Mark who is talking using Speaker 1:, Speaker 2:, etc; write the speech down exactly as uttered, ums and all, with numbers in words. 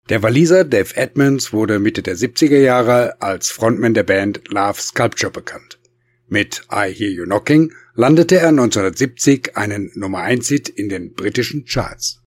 Speaker 1: Der Waliser Dave Edmunds wurde Mitte der siebziger Jahre als Frontman der Band Love Sculpture bekannt. Mit I Hear You Knocking landete er neunzehnhundertsiebzig einen Nummer eins Hit in den britischen Charts.